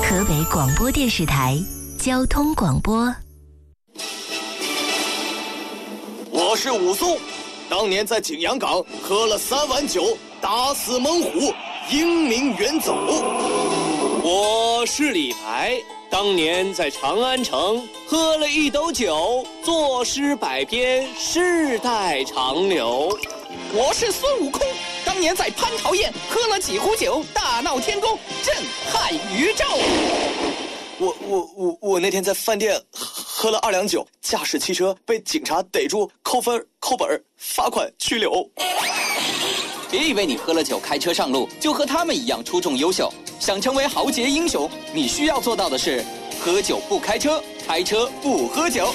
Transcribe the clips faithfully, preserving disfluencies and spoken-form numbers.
河北广播电视台交通广播。 我是武松，当年在景阳冈喝了三碗酒，打死猛虎，英名远走。 我是李白，当年在长安城喝了一斗酒，作诗百篇，世代长流。 我是孙悟空，当年在蟠桃宴喝了几壶酒，大闹天宫，震撼宇宙。 我我我我那天在饭店喝了二两酒，驾驶汽车被警察逮住，扣分扣本罚款拘留。 别以为你喝了酒开车上路就和他们一样出众优秀，想成为豪杰英雄，你需要做到的是喝酒不开车，开车不喝酒。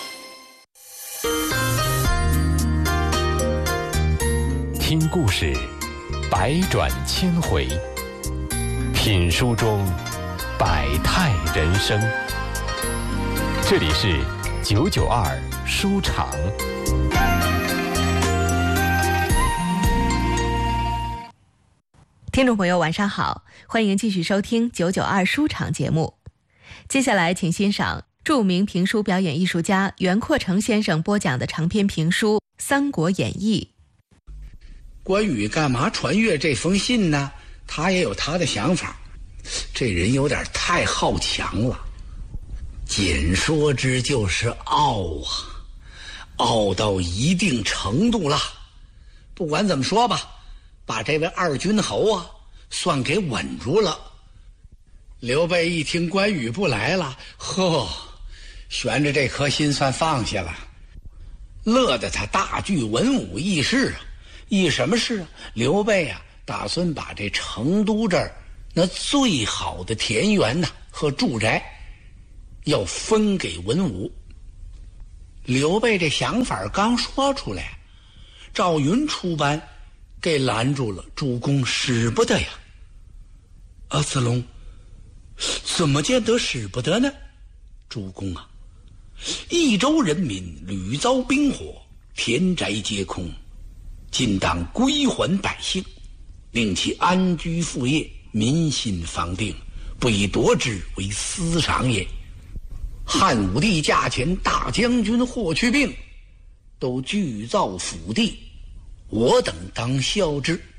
听故事，百转千回；品书中，百态人生。这里是九九二书场。 听众朋友晚上好，欢迎继续收听九九二书场节目。接下来请欣赏著名评书表演艺术家袁阔成先生播讲的长篇评书《三国演义》。 关羽干嘛传阅这封信呢？他也有他的想法。这人有点太好强了，简说之就是傲啊，傲到一定程度了。不管怎么说吧，把这位二军侯啊算给稳住了。刘备一听关羽不来了，呵，悬着这颗心算放下了，乐得他大具文武议事啊。议什么事啊？刘备啊打算把这成都这儿那最好的田园呐、啊、和住宅要分给文武。刘备这想法刚说出来，赵云出班给拦住了。主公使不得呀！啊，子龙，怎么见得使不得呢？主公啊，益州人民屡遭兵火，田宅皆空，今当归还百姓，令其安居副业，民心方定，不以夺之为私赏也。汉武帝驾前大将军霍去病都具造府地，我等当效之。